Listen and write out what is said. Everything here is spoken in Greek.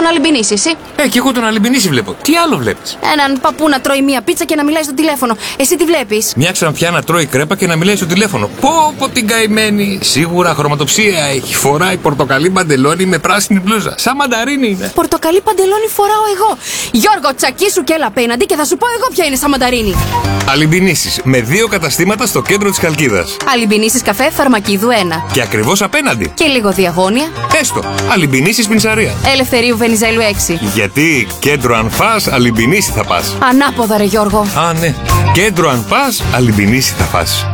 Τον Αλιμπινίση, εσύ. Και εγώ τον Αλιμπινίση βλέπω. Τι άλλο βλέπεις? Έναν παππού να τρώει μία πίτσα και να μιλάει στο τηλέφωνο. Εσύ τι βλέπεις? Μια ξανθιά να τρώει κρέπα και να μιλάει στο τηλέφωνο. Πω την καημένη. Σίγουρα χρωματοψία έχει. Φοράει πορτοκαλί παντελόνι με πράσινη μπλούζα. Σαν μανταρίνι είναι. Πορτοκαλί παντελόνι φοράω εγώ. Γιώργο, τσακίσου και έλα απέναντι και θα σου πω εγώ ποια είναι σαν μανταρίνι. Αλιμπινίσης με 2 καταστήματα στο κέντρο της Χαλκίδας. Αλιμπινίση καφέ, Φαρμακίδου 1. Και ακριβώς απέναντι. Και λίγο διαγώνια. Έστω. Αλιμπινίσης Πινσαρία. Ελευθερίου Βενιζέλου 6. Γιατί κέντρο αν φας, Αλιμπινίση θα πας. Ανάποδα, ρε Γιώργο. Α, ναι. Κέντρο αν πας, Αλιμπινίση θα φας.